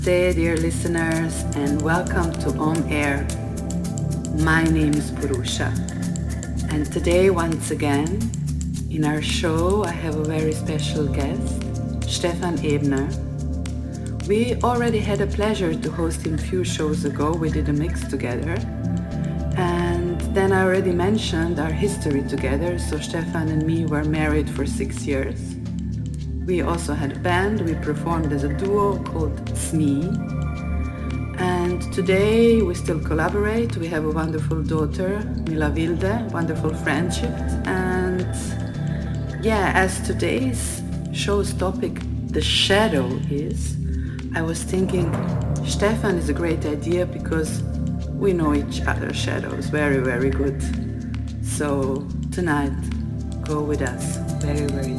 Namaste, dear listeners, and welcome to On Air. My name is Purusha, and today, once again, in our show, I have a very special guest, Stefan Ebner. We already had a pleasure to host him a few shows ago. We did a mix together, and then I already mentioned our history together. So Stefan and me were married for 6 years. We also had a band. We performed as a duo called SME. And today we still collaborate. We have a wonderful daughter, Mila Wilde, wonderful friendship. And yeah, as today's show's topic, the shadow is, I was thinking Stefan is a great idea because we know each other's shadows very, very good. So tonight, go with us. Very, very